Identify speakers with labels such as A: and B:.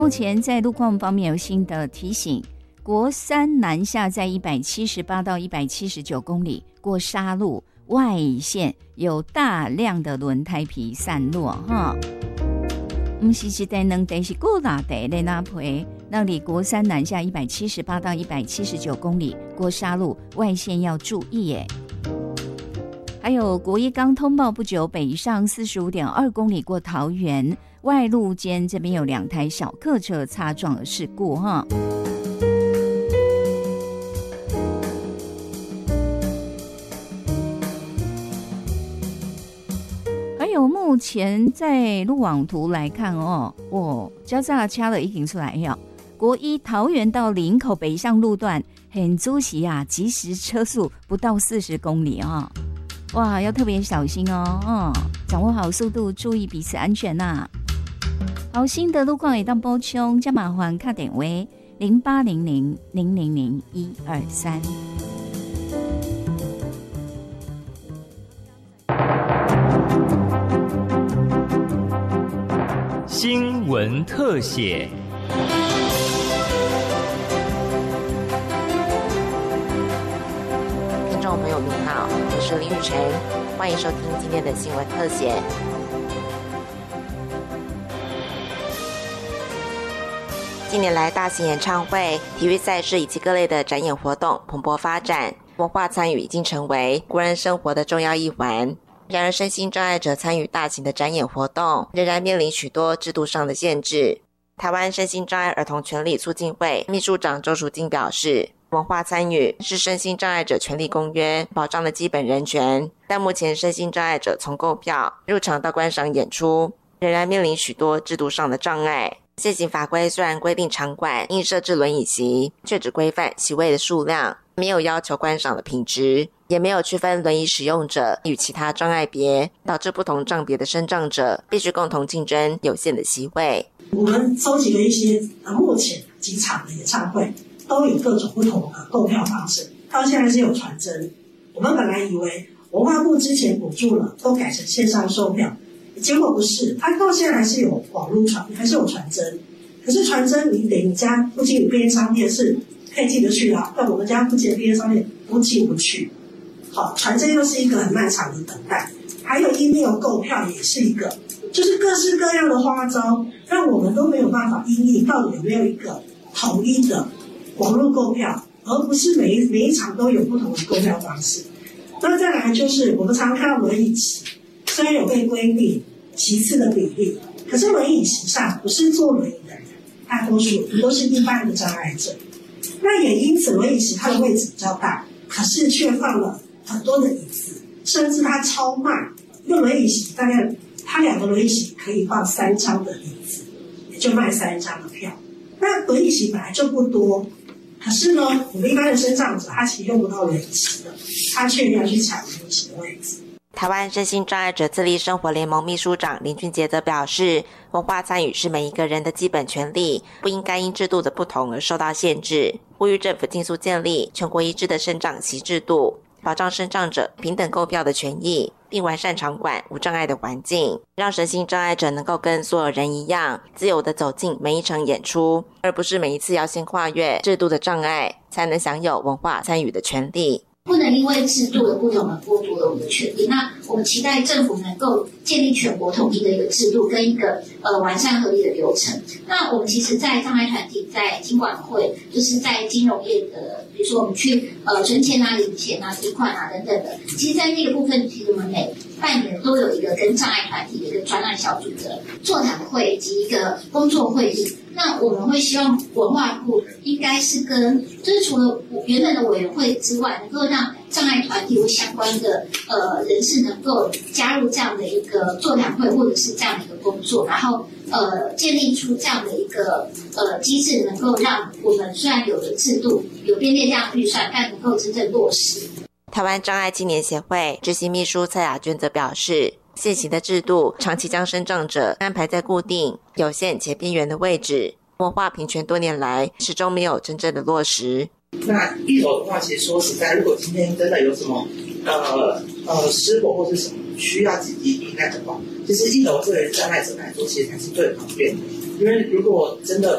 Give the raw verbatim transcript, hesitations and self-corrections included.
A: 目前在路况方面有新的提醒，国三南下在一百七十八到一百七十九公里过沙路外线有大量的轮胎皮散落哈。不是一台两台是过大台的那陪，那里国三南下一百七十八到一百七十九公里过沙路外线要注意耶。还有国一刚通报不久，北上四十五点二公里过桃园外路间这边有两台小客车擦撞的事故哈。还有目前在路网图来看哦，哦，交叉掐了已经出来了。国一桃园到林口北上路段很阻塞啊，即时车速不到四十公里啊。哇，要特别小心哦，嗯，掌握好速度，注意彼此安全呐、啊。好，新的路况也当补充，加麻烦卡点为零八零零零零零一二三。
B: 新闻特写。
C: 听众朋友您好，我是林雨晨，欢迎收听今天的新闻特写。近年来，大型演唱会、体育赛事以及各类的展演活动蓬勃发展，文化参与已经成为国人生活的重要一环。然而，身心障碍者参与大型的展演活动，仍然面临许多制度上的限制。台湾身心障碍儿童权利促进会秘书长周淑金表示，文化参与是身心障碍者权利公约保障的基本人权，但目前身心障碍者从购票、入场到观赏演出，仍然面临许多制度上的障碍。现行法规虽然规定场馆应设置轮椅席，却只规范席位的数量，没有要求观赏的品质，也没有区分轮椅使用者与其他障碍别，导致不同障别的身障者必须共同竞争有限的席位。
D: 我们收集了一些呃目前几场的演唱会都有各种不同的购票方式，到现在是有传真。我们本来以为文化部之前补助了都改成线上售票，结果不是，它到现在还是有网络传，还是有传真。可是传真你得你家附近有便利商店是可以进得去的，但我们家附近的便利商店不进不去。好，传真又是一个很漫长的等待，还有 email 购票也是一个，就是各式各样的花招，让我们都没有办法因应到底有没有一个统一的网络购票，而不是每一每一场都有不同的购票方式。那再来就是我们常看到轮椅席，虽然有被规定席次的比例，可是轮椅席上不是坐轮椅的人，大多数都是一般的障碍者。那也因此轮椅席它的位置比较大，可是却放了很多的椅子，甚至它超卖，一个轮椅席大概它两个轮椅席可以放三张的椅子，也就卖三张的票。那轮椅席本来就不多，可是呢，我们一般的身障者他其实用不到轮椅席的，他却要去抢轮椅席的位置。
C: 台湾身心障碍者自立生活联盟秘书长林俊杰则表示，文化参与是每一个人的基本权利，不应该因制度的不同而受到限制，呼吁政府尽速建立全国一致的身障席制度，保障身障者平等购票的权益，并完善场馆无障碍的环境，让身心障碍者能够跟所有人一样自由地走进每一场演出，而不是每一次要先跨越制度的障碍才能享有文化参与的权利。
E: 不能因为制度的不同而剥夺了我们的权利。那我们期待政府能够建立全国统一的一个制度跟一个呃完善合理的流程。那我们其实在障碍团体在金管会，就是在金融业的，比如说我们去呃存钱啊、领钱啊、提款啊等等的，其实在那个部分，其实我们每半年都有一个跟障碍团体的一个专案小组的座谈会及一个工作会议。那我们会希望文化部应该是跟，就是除了原本的委员会之外，能够让障碍团体或相关的呃人士能够加入这样的一个座谈会，或者是这样的一个工作，然后呃建立出这样的一个呃机制，能够让我们虽然有的制度有编列这样的预算，但能够真正落实。
C: 台湾障碍青年协会执行秘书蔡雅娟则表示，现行的制度长期将身障者安排在固定、有限且边缘的位置，文化平权多年来始终没有真正的落实。
F: 那一楼的话，其实说实在，如果今天真的有什么呃呃失火或是什么需要紧急避难的话，其实一楼对障碍者来说其实才是最方便的。因为如果真的